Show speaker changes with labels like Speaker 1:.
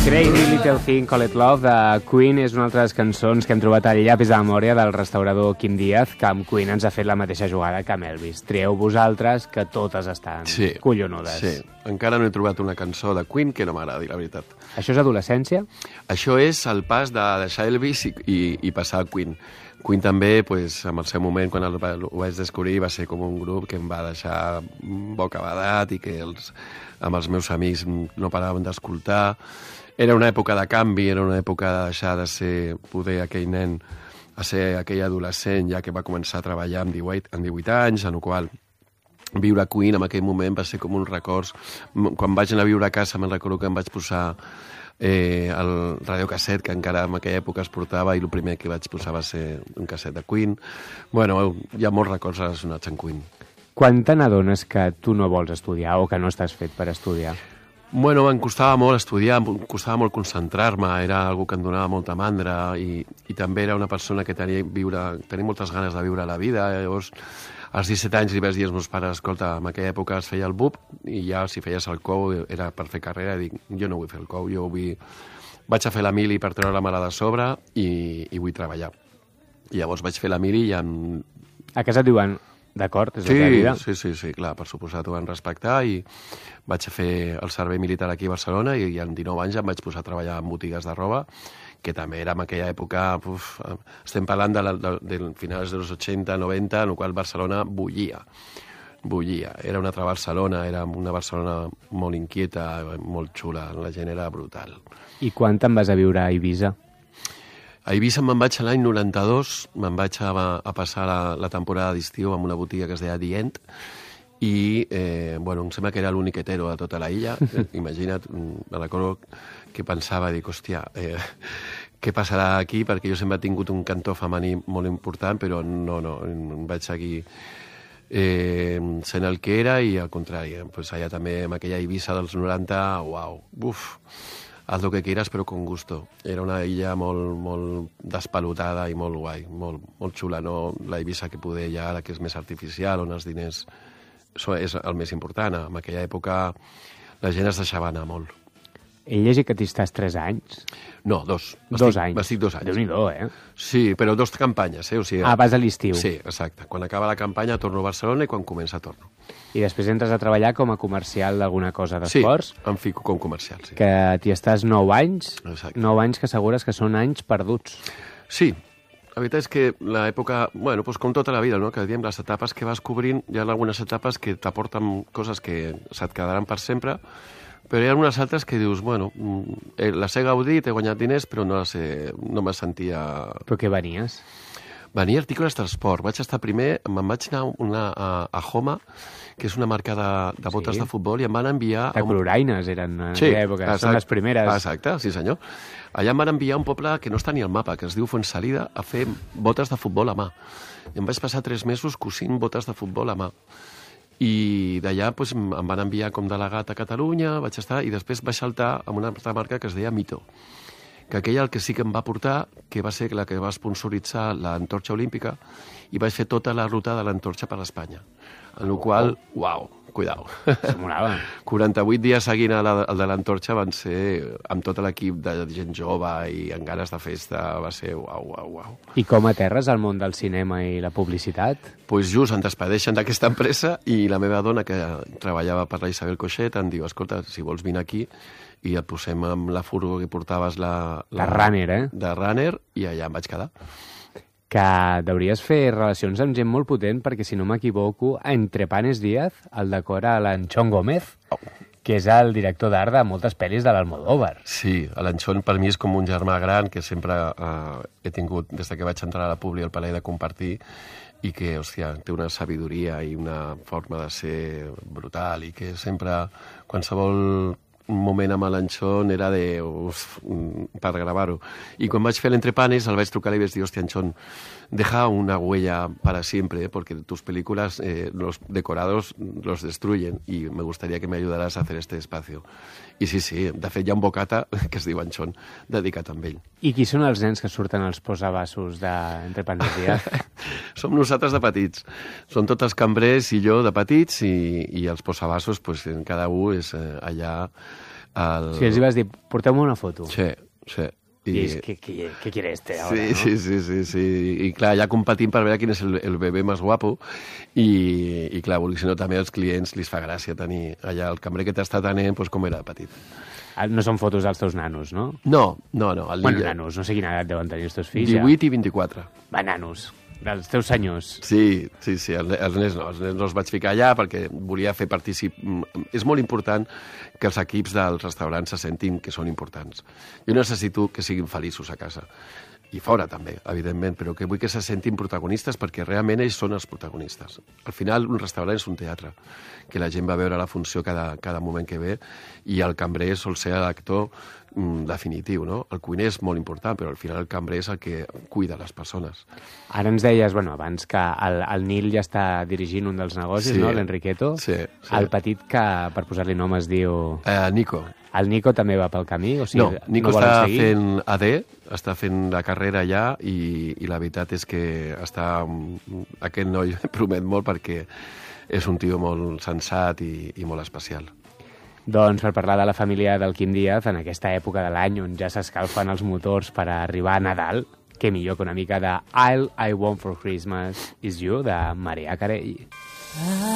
Speaker 1: Crazy Little Thing Called Love de Queen és una altra de les cançons que hem trobat al llapis de la memòria del restaurador Quim Díaz, que amb Queen ens ha fet la mateixa jugada que amb Elvis. Trieu vosaltres, que totes estan collonudes.
Speaker 2: Sí, encara no he trobat una cançó de Queen que no m'agradi, la veritat.
Speaker 1: Això és adolescència?
Speaker 2: Això és el pas de deixar Elvis i passar a Queen. Queen també, pues, en el seu moment, quan ho vaig descobrir, va ser com un grup que em va deixar bocabadat i que amb els meus amics no paràvem d'escoltar. Era una època de canvi, era una època de deixar de ser poder aquell nen a ser aquell adolescent ja que va començar a treballar amb 18 anys, en el qual viure a Queen en aquell moment va ser com un record. Quan vaig anar a viure a casa me'n recordo que em vaig posar el radiocasset, que encara en aquella època es portava, i el primer que vaig posar va ser un casset de Queen. Bueno, hi ha molts records relacionats amb Queen.
Speaker 1: Quan te n'adones que tu no vols estudiar o que no estàs fet per estudiar?
Speaker 2: Bueno, em costava molt estudiar, em costava molt concentrar-me, era algo que em donava molta mandra i també era una persona que tenia moltes ganes de viure la vida. Llavors, als 17 anys li vaig dir als meus pares, escolta, en aquella època es feia el BUP i ja si feies el COU era per fer carrera, i dic, jo no vull fer el COU, vaig a fer la mili per treure-me-la de sobre i vull treballar. I llavors vaig fer la mili i
Speaker 1: A casa et diuen, d'acord, és la teva vida?
Speaker 2: Sí, clar, per suposat ho van respectar i vaig a fer el servei militar aquí a Barcelona i amb 19 anys em vaig posar a treballar en botigues de roba, que també era en aquella època, estem parlant de finals dels 80-90, en el qual Barcelona bullia. Era una altra Barcelona, era una Barcelona molt inquieta, molt xula, la gent era brutal.
Speaker 1: I quan te'n vas a viure a Eivissa?
Speaker 2: A Eivissa me'n vaig l'any 92, me'n vaig a passar la temporada d'estiu en una botiga que es deia The End, i em sembla que era l'únic hetero de tota la illa. Imagina't, me recordo que pensava, dic, hòstia, què passarà aquí? Perquè jo sempre he tingut un cantó femení molt important, però no, em vaig seguir sent el que era, i al contrari, pues allà també, en aquella Eivissa dels 90, uau, haz lo que quieras, però con gusto. Era una illa molt despelotada i molt guai, molt xula, no la Eivissa que poder ja, ara que és més artificial, on els diners és el més important. En aquella època la gent es deixava anar molt.
Speaker 1: He llegit que t'hi estàs 3 anys?
Speaker 2: No, 2.
Speaker 1: 2 anys.
Speaker 2: Estic 2 anys.
Speaker 1: Déu-n'hi-do,
Speaker 2: Sí, però 2 campanyes, O sigui,
Speaker 1: vas a l'estiu.
Speaker 2: Sí, exacte. Quan acaba la campanya torno a Barcelona i quan comença torno.
Speaker 1: I després entres a treballar com a comercial d'alguna cosa d'esports?
Speaker 2: Sí, em fico com comercial, sí.
Speaker 1: Que t'hi estàs 9 anys?
Speaker 2: Exacte.
Speaker 1: 9 anys que assegures que són anys perduts.
Speaker 2: Sí, la veritat és que l'època, com tota la vida, no? Que diem, les etapes que vas cobrint, hi ha algunes etapes que t'aporten coses que se't quedaran per sempre, però hi ha unes altres que dius, les he gaudit, he guanyat diners, però no me sentia...
Speaker 1: Però què venies?
Speaker 2: Venia articles de transport. Vaig estar primer, me'n vaig anar a Homa, que és una marca de botes de futbol, i em van enviar...
Speaker 1: De coloraines eren en aquella època, són les primeres.
Speaker 2: Exacte, sí senyor. Allà em van enviar a un poble que no està ni al mapa, que es diu Fuensalida, a fer botes de futbol a mà. I em vaig passar 3 mesos cosint botes de futbol a mà. I d'allà em van enviar com delegat a Catalunya, vaig estar, i després vaig saltar amb una altra marca que es deia Mito, que aquella el que sí que em va portar, que va ser la que va sponsoritzar l'Antorxa Olímpica, i vaig fer tota la ruta de l'Antorxa per Espanya. En la qual, uau, cuidao.
Speaker 1: S'amolava.
Speaker 2: 48 dies seguint el de l'Antorxa van ser, amb tot l'equip de gent jove i amb ganes de festa, va ser uau.
Speaker 1: I com aterres al món del cinema i la publicitat?
Speaker 2: Pues just em despedeixen d'aquesta empresa i la meva dona, que treballava per la Isabel Coixet, em diu, escolta, si vols vine aquí i et posem amb la furgo que portaves la
Speaker 1: Runner,
Speaker 2: de Runner, i allà em vaig quedar.
Speaker 1: Que deuries fer relacions amb gent molt potent, perquè, si no m'equivoco, Entre Panes Díaz el decora l'Anchón Gómez, que és el director d'art de moltes pel·lis de l'Almodóvar.
Speaker 2: Sí, l'Anchón per mi és com un germà gran que sempre he tingut, des que vaig entrar a la Publi, el plaer de compartir, i que, hòstia, té una sabidoria i una forma de ser brutal, i que sempre, qualsevol moment amb l'Anchón era per gravar-ho. I quan vaig fer l'Entrepanes el vaig trucar i vaig dir, hòstia, Anchón, deja una huella para siempre, porque tus películas, los decorados los destruyen, y me gustaría que me ayudaras a hacer este espacio. I sí, de fet hi ha un bocata que es diu Anchón, dedicat a ell.
Speaker 1: I qui són els nens que surten als posavassos d'Entre Panes Díaz?
Speaker 2: Som nosaltres de petits. Són tots els cambrers i jo de petits, i els posavassos, cada un és allà
Speaker 1: Sí, els hi vas dir, porteu-me una foto.
Speaker 2: Sí, sí.
Speaker 1: I és, ¿qué quiere este ahora,
Speaker 2: sí,
Speaker 1: no?
Speaker 2: Sí. I clar, ja competint per veure quin és el bebè més guapo i clar, si no, també als clients li fa gràcia tenir allà el cambrer que t'està tenent com era de petit.
Speaker 1: No són fotos dels teus nanos, no?
Speaker 2: No.
Speaker 1: Bueno, nanos, no sé quina edat deuen tenir els teus fills.
Speaker 2: 18 i 24.
Speaker 1: Va, nanos, dels teus senyors.
Speaker 2: Sí, els nens no els vaig ficar allà perquè volia fer És molt important que els equips dels restaurants se sentin que són importants. Jo necessito que siguin feliços a casa. I fora també, evidentment, però que vull que se sentin protagonistes perquè realment ells són els protagonistes. Al final, un restaurant és un teatre, que la gent va veure la funció cada moment que ve i el cambrer sol ser l'actor definitiu, no? El cuiner és molt important, però al final el cambrer és el que cuida les persones.
Speaker 1: Ara ens deies, abans que el Nil ja està dirigint un dels negocis, no? L'Enriqueto.
Speaker 2: Sí.
Speaker 1: El petit que, per posar-li nom, es diu...
Speaker 2: Nico.
Speaker 1: El Nico també va pel camí? O sigui,
Speaker 2: no, Nico està fent AD, està fent la carrera allà i la veritat és que aquest noi promet molt perquè és un tio molt sensat i molt especial.
Speaker 1: Doncs per parlar de la família del Quim Díaz, en aquesta època de l'any on ja s'escalfen els motors per arribar a Nadal, què millor que una mica de All I Want for Christmas is You, de Mariah Carey.